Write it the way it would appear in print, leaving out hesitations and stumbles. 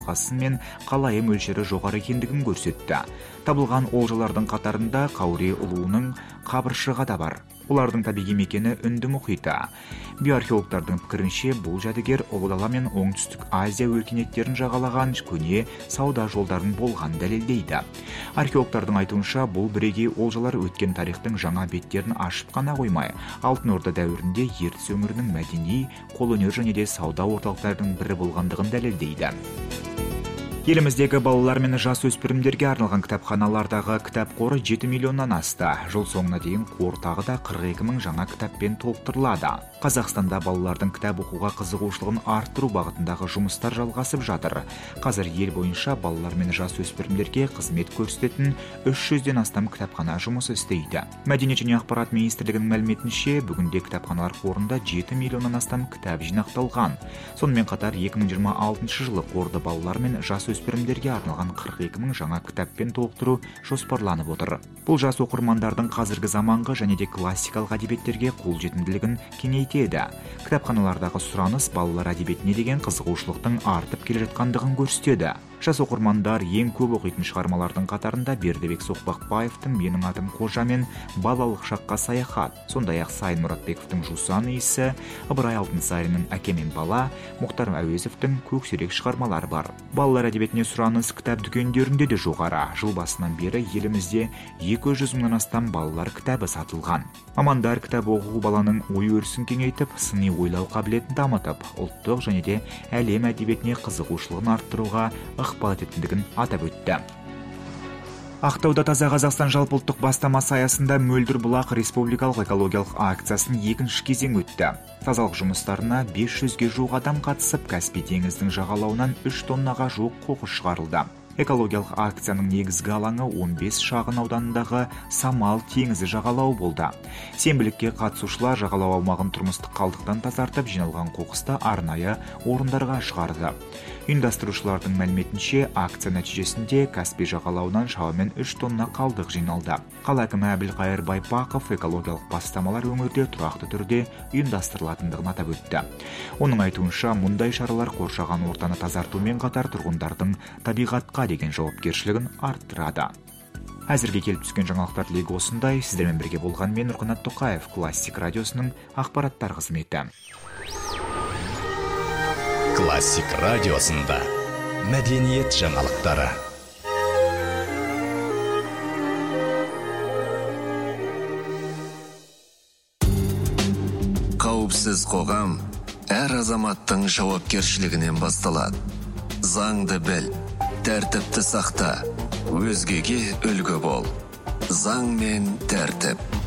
мен қалайы мөлшері жоғары екендігін көрсетті. Табылған олжалардың қатарында Қауре ұлуының қабыршығы да бар. Олардың табиғи мекені Үнді мұхиты. Биоархеологтардың пікірінше, бұл жәдігер Ұлы Дала мен Оңтүстік Азия өркениеттерін жағалаған көне сауда жолдарын болған дәлелдейді. Археологтардың айтуынша, бұл бірегей олжалар өткен тарихтың жаңа беттерін ашып қана қоймай, Алтын Орда дәуірінде ертіс өңірінің мәдени, қолөнер және де сауда орталықтарының бірі болғандығын дәлелдейді. Еліміздегі балалар мен жасөспірімдерге арналған кітапханалардағы кітап қоры 7 миллионнан асты. Жыл соңына дейін қор тағы да 42 мың жаңа кітаппен толықтырылады. Қазақстанда балалардың кітап оқуға қызығушылығын арттыру бағытындағы жұмыстар жалғасып жатыр. Қазір ел бойынша балалар мен жасөспірімдерге қызмет көрсететін 300-ден астам кітапхана жұмыс істейді. Мәдениет және ақпарат министрлігінің мәліметінше, бүгінде кітапханалар қорында 7 миллионнан астам кітап жинақталған. Сонымен қатар 2026 жылы қорды балалар мен жасөспірімдерге арналған 42 мың жаңа кітаппен толықтыру жоспарланып отыр. Бұл жас оқырмандардың қазіргі заманғы және де классикалық әдебиеттерге қолжетімділігін кеңейтеді. Кітапханалардағы сұраныс балалар әдебиетіне деген қызығушылықтың артып келе жатқандығын көрсетеді. Жас оқырмандар ең көп оқитын шығармалардың қатарында Бердібек Соқпақбаевтың «Менің атым Қожа» мен «Балалық шаққа саяхат», сондай-ақ Сайын Мұратбековтың «Жусан иісі», Ыбырай Алтынсариннің «Әке мен бала», Мұхтар Әуезовтің «Көксерек» шығармалары бар. Балалар әдебиетіне сұраныс кітап дүкендерінде де жоғары. Жыл басынан бері елімізде 200 мыңнан астам балалар кітабы сатылған. Мамандар кітап оқу баланың ой-өрісін кеңейтіп, сыни ойлау қабілетін дамытып, ұлттық және де әлем әдебиетіне қызығушылығын арттыруға ықпал ететіндігін атап өтті. Ақтауда Таза Қазақстан жалпыұлттық бастамасы аясында Мөлдір бұлақ республикалық экологиялық акциясының екінші кезеңі өтті. Тазалық жұмыстарына 500-ге жуық адам қатысып, Каспий теңіздің жағалауынан 3 тоннаға жуық қоқыс шығарылды. Экологиялық акцияның негізгі алаңы 15 шағын ауданындағы Самал теңізі жағалауы болды. Сенбілікке қатысушылар жағалау аумағын тұрмыстық қалдықтан тазартып, жиналған қоқысты арнайы орындарға шығарды. Ұйымдастырушылардың мәліметінше, акция нәтижесінде Каспий жағалауынан шамамен 3 тонна қалдық жиналды. Қала әкімі Әбілқайыр Байпақов экологиялық бастамалар өңірде тұрақты түрде ұйымдастырылатындығын атап өтті. Оның айтуынша, мұндай шаралар қоршаған ортаны тазартумен қатар тұрғындардың табиғатқа деген жауапкершілігін арттырады. Әзірге келіп түскен жаңалықтар легі осындай. Сіздермен бірге болған мен Нұрқанат Тоқаев, Классик радиосының ақпараттар қызметі. Классик радиосында мәдениет жаңалықтары. Қауіпсіз қоғам әр азаматтың жауапкершілігінен басталады. Заңды біл, тәртіпті сақта, өзгеге үлгі бол. Заң мен тәртіп.